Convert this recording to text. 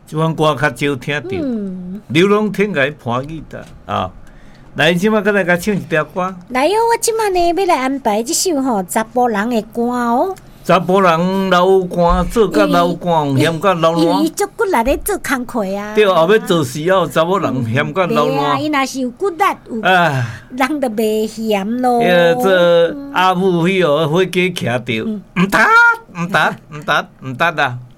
这款歌较少听到。流浪天涯伴雨哒啊！来，即马再来甲唱一条歌。 来哟，我即马呢要来安排这首吼查甫人的歌哦。 查甫人流汗，做甲流汗，嫌甲流汗。 伊足骨力咧做工课啊。 对，后要做事要查某人嫌甲流汗。 伊若是有骨力，有人就袂嫌咯。 这阿母迄个火鸡徛着，唔得啦！